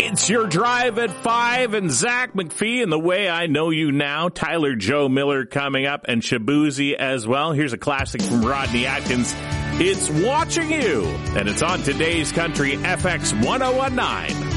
It's Your Drive at 5 and Zach McPhee and The Way I Know You Now. Tyler Joe Miller coming up and Shabuzi as well. Here's a classic from Rodney Atkins. It's Watching You, and it's on today's Country FX 1019.